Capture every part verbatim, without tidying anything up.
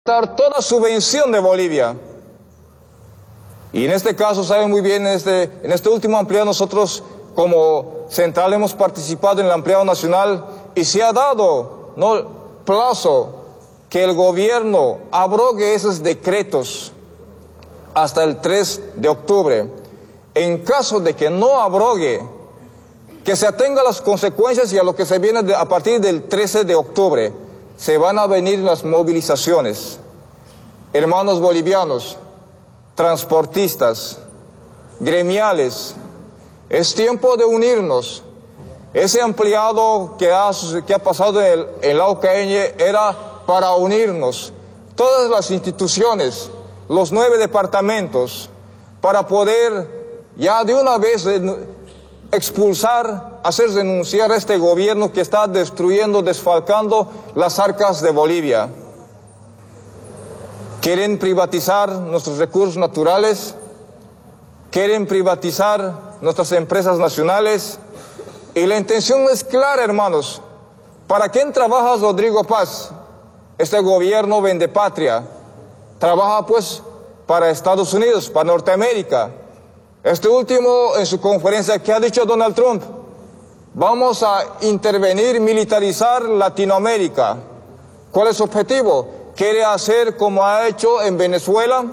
dar toda subvención de Bolivia. Y en este caso, saben muy bien, en este, en este último ampliado nosotros como central hemos participado en el ampliado nacional y se ha dado, ¿no?, plazo que el gobierno abrogue esos decretos hasta el tres de octubre. En caso de que no abrogue, que se atenga a las consecuencias y a lo que se viene de, a partir del trece de octubre, se van a venir las movilizaciones. Hermanos bolivianos, transportistas, gremiales, es tiempo de unirnos. Ese ampliado que ha, que ha pasado en, el, en la O C A era para unirnos, todas las instituciones, los nueve departamentos, para poder ya de una vez expulsar, hacer denunciar a este gobierno que está destruyendo, desfalcando las arcas de Bolivia. Quieren privatizar nuestros recursos naturales, quieren privatizar nuestras empresas nacionales, y la intención es clara, hermanos. ¿Para quién trabaja Rodrigo Paz? Este gobierno vende patria. Trabaja pues para Estados Unidos, para Norteamérica. Este último, en su conferencia, ¿qué ha dicho Donald Trump? Vamos a intervenir, militarizar Latinoamérica. ¿Cuál es su objetivo? Quiere hacer como ha hecho en Venezuela,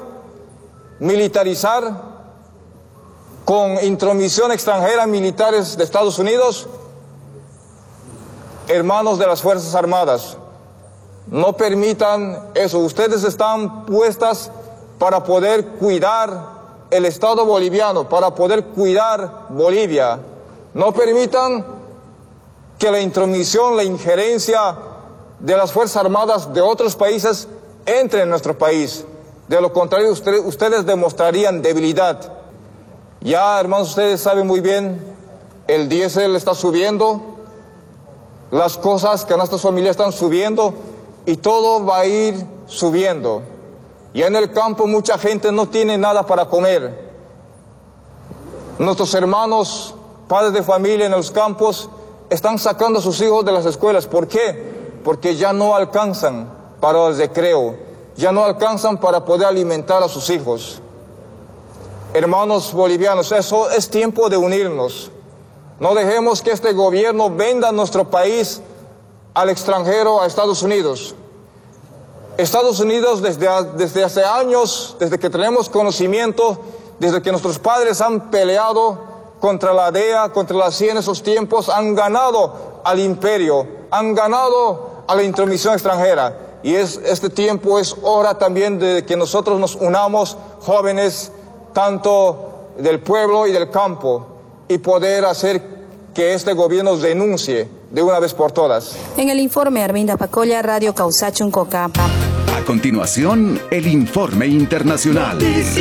militarizar con intromisión extranjera militares de Estados Unidos. Hermanos de las Fuerzas Armadas, no permitan eso. Ustedes están puestas para poder cuidar el Estado boliviano, para poder cuidar Bolivia. No permitan que la intromisión, la injerencia de las Fuerzas Armadas de otros países entre en nuestro país. De lo contrario, ustedes, ustedes demostrarían debilidad. Ya, hermanos, ustedes saben muy bien, el diésel está subiendo, las cosas, canastas familiares están subiendo y todo va a ir subiendo. Ya en el campo mucha gente no tiene nada para comer. Nuestros hermanos, padres de familia en los campos, están sacando a sus hijos de las escuelas. ¿Por qué? Porque ya no alcanzan para el recreo, ya no alcanzan para poder alimentar a sus hijos. Hermanos bolivianos, eso es tiempo de unirnos. No dejemos que este gobierno venda nuestro país al extranjero, a Estados Unidos. Estados Unidos desde, desde hace años, desde que tenemos conocimiento, desde que nuestros padres han peleado contra la D E A, contra la C I A en esos tiempos, han ganado al imperio, han ganado a la intromisión extranjera. Y es, este tiempo es hora también de que nosotros nos unamos, jóvenes, tanto del pueblo y del campo, y poder hacer que este gobierno denuncie de una vez por todas. En el informe, Arminda Pacolla, Radio Causachun Coca. A continuación, el informe internacional.